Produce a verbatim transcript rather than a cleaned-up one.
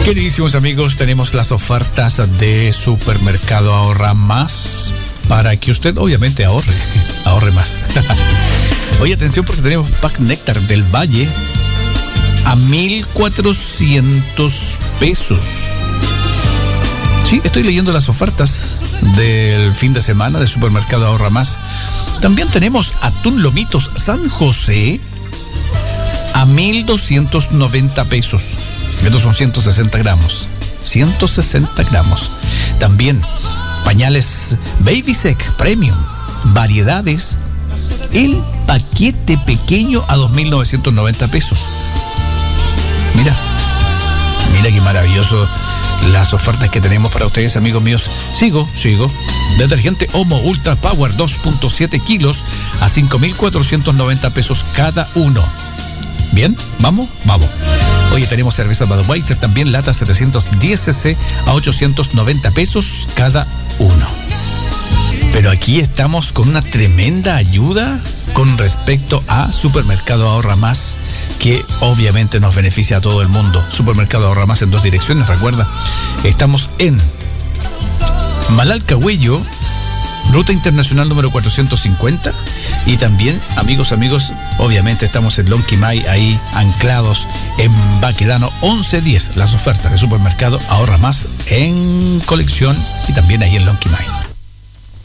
Queridísimos amigos, tenemos las ofertas de Supermercado Ahorra Más para que usted obviamente ahorre, ahorre más. Oye, atención porque tenemos pack Néctar del Valle a mil cuatrocientos pesos. Sí, estoy leyendo las ofertas del fin de semana de Supermercado Ahorra Más. También tenemos atún Lomitos San José a mil doscientos noventa pesos. Estos son ciento sesenta gramos. ciento sesenta gramos. También pañales Babysec Premium. Variedades. El paquete pequeño a dos mil novecientos noventa pesos. Mira. Mira qué maravilloso las ofertas que tenemos para ustedes, amigos míos. Sigo, sigo. Detergente Omo Ultra Power dos punto siete kilos a cinco mil cuatrocientos noventa pesos cada uno. Bien, vamos, vamos. Oye, tenemos cerveza Budweiser también, lata setecientos diez cc a ochocientos noventa pesos cada uno. Pero aquí estamos con una tremenda ayuda con respecto a Supermercado Ahorra Más, que obviamente nos beneficia a todo el mundo. Supermercado Ahorra Más en dos direcciones, recuerda. Estamos en Malalcahuello, Ruta Internacional número cuatrocientos cincuenta. Y también, amigos, amigos, obviamente estamos en Lonquimay, ahí anclados en Baquedano once diez. Las ofertas de Supermercado Ahorra Más en colección y también ahí en Lonquimay.